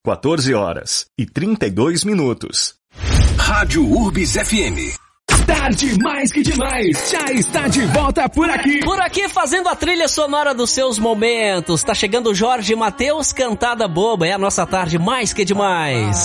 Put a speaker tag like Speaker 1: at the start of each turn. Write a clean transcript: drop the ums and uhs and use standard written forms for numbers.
Speaker 1: 14h32.
Speaker 2: Rádio Urbis FM.
Speaker 3: Tarde mais que demais, já está de volta por aqui.
Speaker 4: Por aqui fazendo a trilha sonora dos seus momentos. Tá chegando o Jorge Mateus, Cantada Boba. É a nossa tarde mais que demais.